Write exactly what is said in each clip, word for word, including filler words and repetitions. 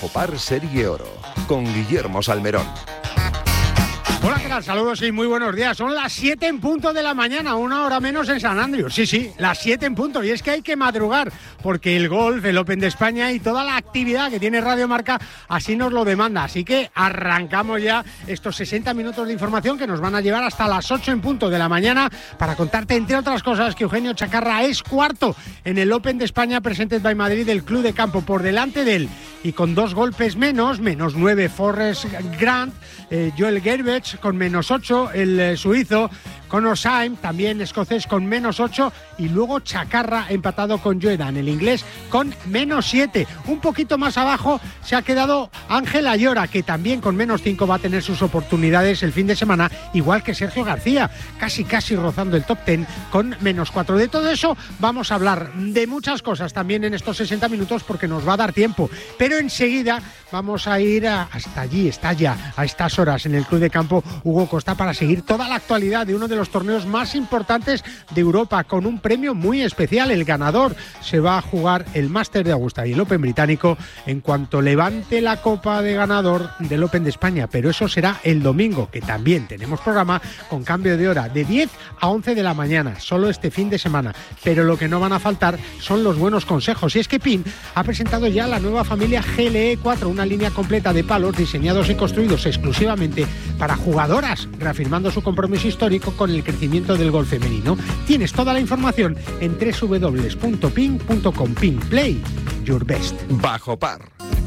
Bajo Par Serie Oro, con Guillermo Salmerón. Hola, ¿qué tal? Saludos y muy buenos días. Son las siete en punto de la mañana, una hora menos en San Andrews. Sí, sí, las siete en punto. Y es que hay que madrugar, porque el golf, el Open de España y toda la actividad que tiene Radio Marca así nos lo demanda. Así que arrancamos ya estos sesenta minutos de información que nos van a llevar hasta las ocho en punto de la mañana para contarte, entre otras cosas, que Eugenio Chacarra es cuarto en el Open de España Presented by Madrid del Club de Campo. Por delante de él y con dos golpes menos, menos nueve Forrest Grant, eh, Joel Gerbech con menos ocho, el eh, suizo Conor Syme, también escocés, con menos ocho, y luego Chacarra empatado con Joedan, el inglés, con menos siete. Un poquito más abajo se ha quedado Ángel Ayora, que también con menos cinco va a tener sus oportunidades el fin de semana, igual que Sergio García, casi casi rozando el top diez con menos cuatro. De todo eso vamos a hablar de muchas cosas también en estos sesenta minutos, porque nos va a dar tiempo, pero enseguida vamos a ir a, hasta allí, está ya a estas horas en el Club de Campo Hugo Costa, para seguir toda la actualidad de uno de los torneos más importantes de Europa, con un premio muy especial. El ganador se va a jugar el Máster de Augusta y el Open británico en cuanto levante la copa de ganador del Open de España, pero eso será el domingo, que también tenemos programa con cambio de hora de diez a once de la mañana, solo este fin de semana. Pero lo que no van a faltar son los buenos consejos, y es que PIN ha presentado ya la nueva familia G L E cuatro, una línea completa de palos diseñados y construidos exclusivamente para jugadoras, reafirmando su compromiso histórico con el crecimiento del golf femenino. Tienes toda la información en doble u doble u doble u punto pin punto com. PIN, play your best. Bajo Par.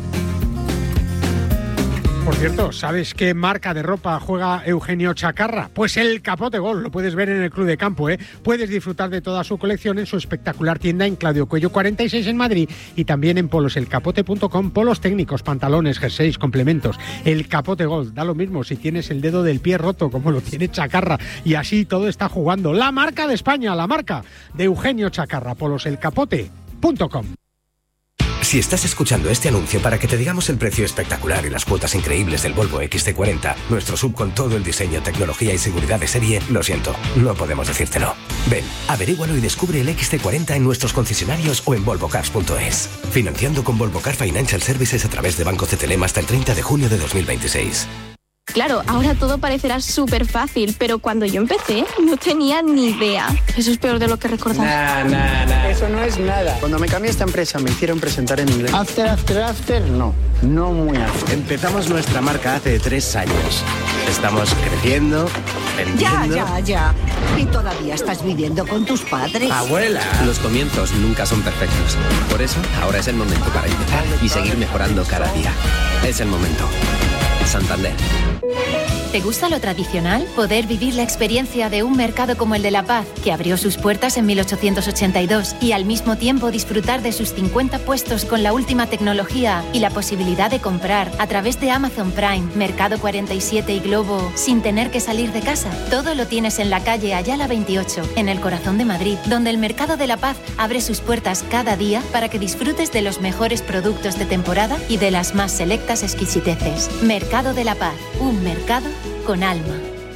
Por cierto, ¿sabes qué marca de ropa juega Eugenio Chacarra? Pues el Capote Golf, lo puedes ver en el Club de Campo, ¿eh? Puedes disfrutar de toda su colección en su espectacular tienda en Claudio Cuello cuarenta y seis en Madrid, y también en polos el capote punto com, polos técnicos, pantalones, jerseys, complementos. El Capote Golf, da lo mismo si tienes el dedo del pie roto como lo tiene Chacarra, y así todo está jugando. La marca de España, la marca de Eugenio Chacarra, polos el capote punto com. Si estás escuchando este anuncio para que te digamos el precio espectacular y las cuotas increíbles del Volvo equis ce cuarenta, nuestro sub con todo el diseño, tecnología y seguridad de serie, lo siento, no podemos decírtelo. Ven, averígualo y descubre el equis ce cuarenta en nuestros concesionarios o en volvo cars punto es. Financiando con Volvo Car Financial Services a través de Banco C T L M hasta el treinta de junio de dos mil veintiséis. Claro, ahora todo parecerá súper fácil, pero cuando yo empecé no tenía ni idea. Eso es peor de lo que recordaba. Nah, nah, nah. Eso no es nada. Cuando me cambié a esta empresa me hicieron presentar en inglés. After, after, after, no. No muy after. Empezamos nuestra marca hace tres años. Estamos creciendo, vendiendo... Ya, ya, ya. ¿Y todavía estás viviendo con tus padres? ¡Abuela! Los comienzos nunca son perfectos. Por eso, ahora es el momento para empezar y seguir mejorando cada día. Es el momento. Santander. ¿Te gusta lo tradicional? Poder vivir la experiencia de un mercado como el de La Paz, que abrió sus puertas en mil ochocientos ochenta y dos, y al mismo tiempo disfrutar de sus cincuenta puestos con la última tecnología y la posibilidad de comprar a través de Amazon Prime, Mercado cuarenta y siete y Globo sin tener que salir de casa. Todo lo tienes en la calle Ayala veintiocho, en el corazón de Madrid, donde el Mercado de La Paz abre sus puertas cada día para que disfrutes de los mejores productos de temporada y de las más selectas exquisiteces. Mercado de La Paz, un mercado con alma.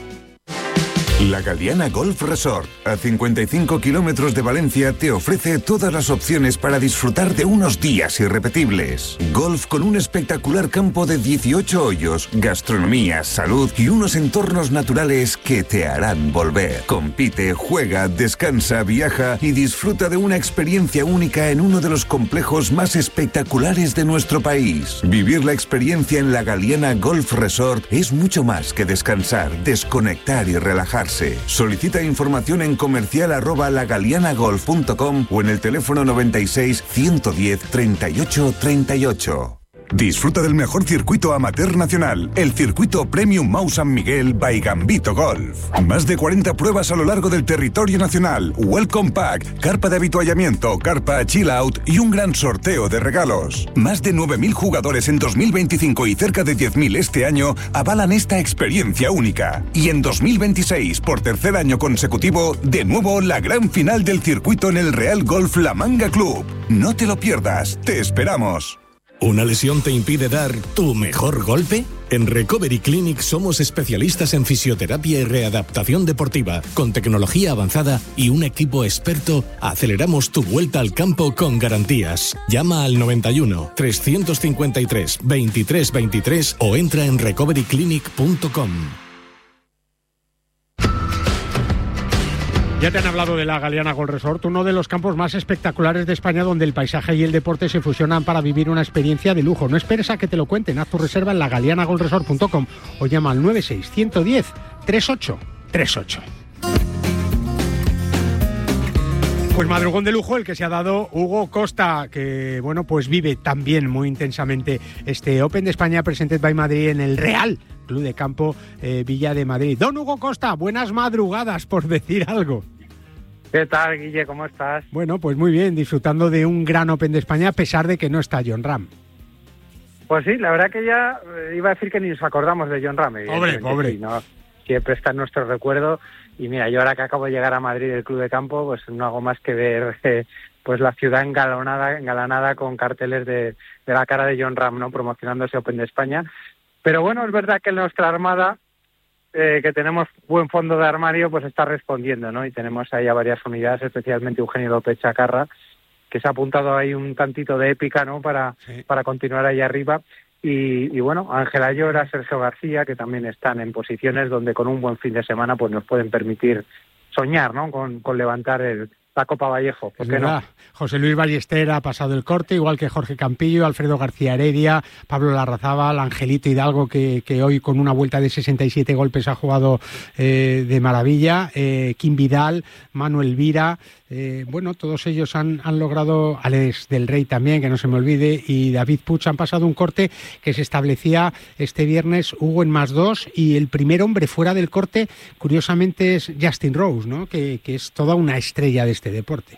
La Galiana Golf Resort, a cincuenta y cinco kilómetros de Valencia, te ofrece todas las opciones para disfrutar de unos días irrepetibles. Golf con un espectacular campo de dieciocho hoyos, gastronomía, salud y unos entornos naturales que te harán volver. Compite, juega, descansa, viaja y disfruta de una experiencia única en uno de los complejos más espectaculares de nuestro país. Vivir la experiencia en la Galiana Golf Resort es mucho más que descansar, desconectar y relajarse. Solicita información en comercial arroba lagalianagolf punto com o en el teléfono noventa y seis, ciento diez, treinta y ocho, treinta y ocho. Disfruta del mejor circuito amateur nacional, el circuito Premium Mau San Miguel by Gambito Golf. Más de cuarenta pruebas a lo largo del territorio nacional, Welcome Pack, carpa de avituallamiento, carpa Chill Out y un gran sorteo de regalos. Más de nueve mil jugadores en dos mil veinticinco y cerca de diez mil este año avalan esta experiencia única. Y en dos mil veintiséis, por tercer año consecutivo, de nuevo la gran final del circuito en el Real Golf La Manga Club. No te lo pierdas, te esperamos. ¿Una lesión te impide dar tu mejor golpe? En Recovery Clinic somos especialistas en fisioterapia y readaptación deportiva. Con tecnología avanzada y un equipo experto, aceleramos tu vuelta al campo con garantías. Llama al noventa y uno, trescientos cincuenta y tres, veintitrés veintitrés o entra en recovery clinic punto com. Ya te han hablado de la Galeana Golf Resort, uno de los campos más espectaculares de España, donde el paisaje y el deporte se fusionan para vivir una experiencia de lujo. No esperes a que te lo cuenten, haz tu reserva en la galeana golf resort punto com o llama al nueve seis uno cero cero, tres ocho tres ocho. Pues madrugón de lujo el que se ha dado Hugo Costa, que bueno, pues vive también muy intensamente este Open de España Presented by Madrid en el Real Club de Campo eh, Villa de Madrid. Don Hugo Costa, buenas madrugadas, por decir algo. ¿Qué tal, Guille? ¿Cómo estás? Bueno, pues muy bien, disfrutando de un gran Open de España a pesar de que no está Jon Rahm. Pues sí, la verdad que ya eh, iba a decir que ni nos acordamos de Jon Rahm. Pobre, pobre. Sí, ¿no? Siempre está en nuestro recuerdo. Y mira, yo ahora que acabo de llegar a Madrid del Club de Campo, pues no hago más que ver eh, pues la ciudad engalanada, engalanada con carteles de, de la cara de Jon Rahm, ¿no? Promocionando ese Open de España. Pero bueno, es verdad que nuestra armada, eh, que tenemos buen fondo de armario, pues está respondiendo, ¿no? Y tenemos ahí a varias unidades, especialmente Eugenio López Chacarra, que se ha apuntado ahí un tantito de épica, ¿no? Para, sí. para continuar ahí arriba. Y, y bueno, Ángela Llora, Sergio García, que también están en posiciones donde con un buen fin de semana pues nos pueden permitir soñar, ¿no? Con, con levantar el, la Copa Vallejo. ¿Por qué no? José Luis Ballester ha pasado el corte, igual que Jorge Campillo, Alfredo García Heredia, Pablo Larrazábal, Angelito Hidalgo, que, que hoy con una vuelta de sesenta y siete golpes ha jugado eh, de maravilla, eh, Kim Vidal, Manuel Vira. Eh, bueno, todos ellos han, han logrado, Alex del Rey también, que no se me olvide, y David Puig han pasado un corte que se establecía este viernes, Hugo en más dos, y el primer hombre fuera del corte, curiosamente, es Justin Rose, ¿no? Que, que es toda una estrella de este deporte.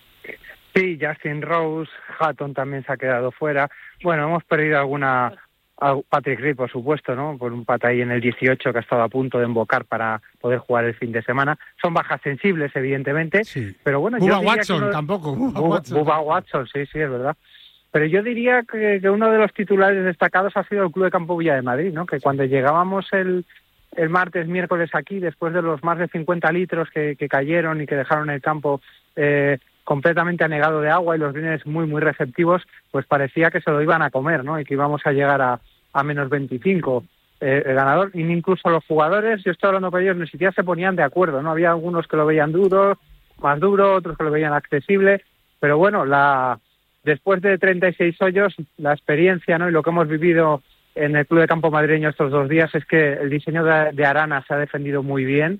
Sí, Justin Rose, Hatton también se ha quedado fuera. Bueno, hemos perdido alguna... Patrick Reed, por supuesto, ¿no? Por un pata ahí en el dieciocho que ha estado a punto de embocar para poder jugar el fin de semana. Son bajas sensibles, evidentemente, sí. Pero bueno... Bubba yo Watson uno... tampoco. Bubba, Bubba, Watson. Bubba Watson, sí, sí, es verdad. Pero yo diría que, que uno de los titulares destacados ha sido el Club de Campo Villa de Madrid, ¿no? Que cuando llegábamos el, el martes, miércoles aquí, después de los más de cincuenta litros que, que cayeron y que dejaron el campo... Eh, completamente anegado de agua y los greens muy, muy receptivos, pues parecía que se lo iban a comer, ¿no? Y que íbamos a llegar a, a menos veinticinco eh, el ganador. Y incluso los jugadores, yo estoy hablando con ellos, ni siquiera se ponían de acuerdo, ¿no? Había algunos que lo veían duro, más duro, otros que lo veían accesible, pero bueno, la después de treinta y seis hoyos, la experiencia, ¿no? Y lo que hemos vivido en el Club de Campo madrileño estos dos días es que el diseño de, de Arana se ha defendido muy bien,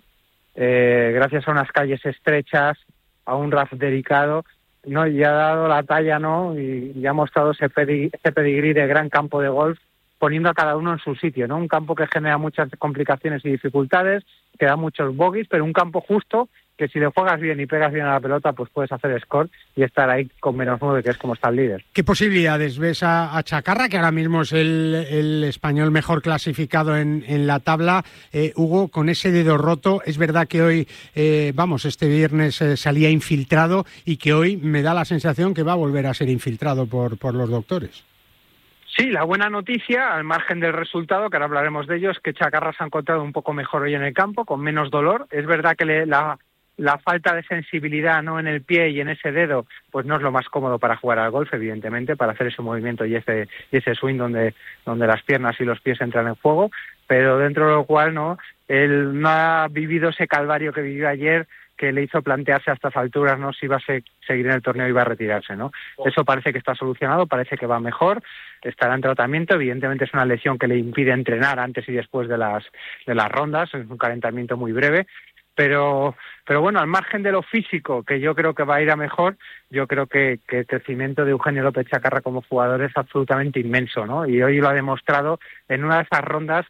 eh, gracias a unas calles estrechas, a un R A F dedicado, ¿no? Y ha dado la talla, ¿no? Y, y ha mostrado ese, pedi- ese pedigrí de gran campo de golf, poniendo a cada uno en su sitio, ¿no? Un campo que genera muchas complicaciones y dificultades, que da muchos bogies, pero un campo justo que si le juegas bien y pegas bien a la pelota, pues puedes hacer score y estar ahí con menos nueve, que es como está el líder. ¿Qué posibilidades ves a, a Chacarra, que ahora mismo es el, el español mejor clasificado en, en la tabla? Eh, Hugo, con ese dedo roto, es verdad que hoy, eh, vamos, este viernes eh, salía infiltrado y que hoy me da la sensación que va a volver a ser infiltrado por, por los doctores. Sí, la buena noticia, al margen del resultado, que ahora hablaremos de ello, es que Chacarra se ha encontrado un poco mejor hoy en el campo, con menos dolor. Es verdad que le, la... La falta de sensibilidad, ¿no?, en el pie y en ese dedo, pues no es lo más cómodo para jugar al golf, evidentemente, para hacer ese movimiento y ese y ese swing donde donde las piernas y los pies entran en juego, pero dentro de lo cual, no, él no ha vivido ese calvario que vivió ayer, que le hizo plantearse a estas alturas, ¿no?, si iba a se- seguir en el torneo y iba a retirarse, ¿no? Eso parece que está solucionado, parece que va mejor, estará en tratamiento, evidentemente es una lesión que le impide entrenar antes y después de las de las rondas, es un calentamiento muy breve. Pero pero bueno, al margen de lo físico, que yo creo que va a ir a mejor, yo creo que, que el crecimiento de Eugenio López Chacarra como jugador es absolutamente inmenso, ¿no? Y hoy lo ha demostrado en una de esas rondas.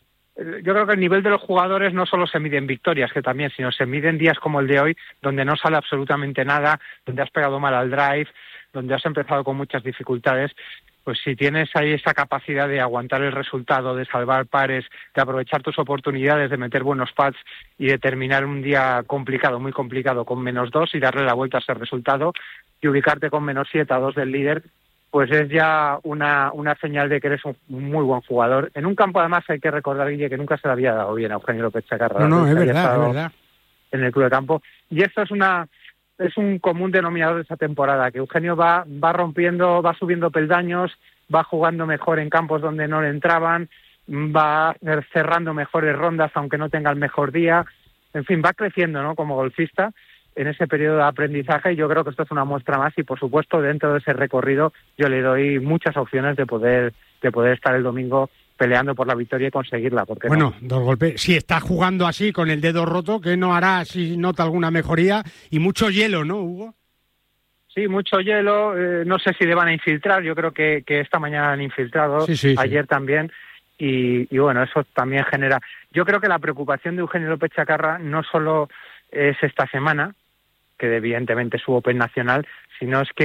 Yo creo que el nivel de los jugadores no solo se mide en victorias, que también, sino se mide en días como el de hoy, donde no sale absolutamente nada, donde has pegado mal al drive, donde has empezado con muchas dificultades. Pues si tienes ahí esa capacidad de aguantar el resultado, de salvar pares, de aprovechar tus oportunidades, de meter buenos pads y de terminar un día complicado, muy complicado, con menos dos y darle la vuelta a ese resultado y ubicarte con menos siete a dos del líder, pues es ya una, una señal de que eres un muy buen jugador. En un campo, además, hay que recordar, Guille, que nunca se le había dado bien a Eugenio López Chacarra. No, no, es verdad, es verdad. En el club de campo. Y esto es una es un común denominador de esta temporada, que Eugenio va, va rompiendo, va subiendo peldaños, va jugando mejor en campos donde no le entraban, va cerrando mejores rondas aunque no tenga el mejor día. En fin, va creciendo, ¿no?, como golfista en ese periodo de aprendizaje, y yo creo que esto es una muestra más, y por supuesto dentro de ese recorrido yo le doy muchas opciones de poder de poder estar el domingo peleando por la victoria y conseguirla. Porque bueno, no? dos golpes. Si está jugando así con el dedo roto, ¿qué no hará si nota alguna mejoría? Y mucho hielo, ¿no, Hugo? Sí, mucho hielo. Eh, no sé si le van a infiltrar. Yo creo que, que esta mañana han infiltrado, sí, sí, ayer sí. también. Y, y bueno, eso también genera... Yo creo que la preocupación de Eugenio López Chacarra no solo es esta semana, que evidentemente es su Open nacional, sino es que